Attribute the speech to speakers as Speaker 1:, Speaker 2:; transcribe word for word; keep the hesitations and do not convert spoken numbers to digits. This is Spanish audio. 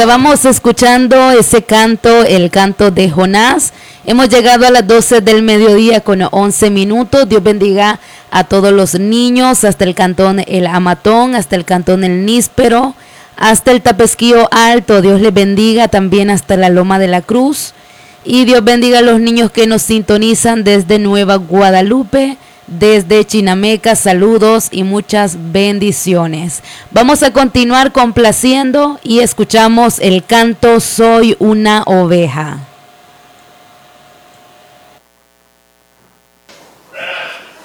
Speaker 1: Estábamos escuchando ese canto, el canto de Jonás. Hemos llegado a las doce del mediodía con once minutos. Dios bendiga a todos los niños, hasta el cantón El Amatón, hasta el cantón El Níspero, hasta el Tapesquío Alto. Dios les bendiga también hasta la Loma de la Cruz. Y Dios bendiga a los niños que nos sintonizan desde Nueva Guadalupe, desde Chinameca. Saludos y muchas bendiciones. Vamos a continuar complaciendo y escuchamos el canto Soy una oveja.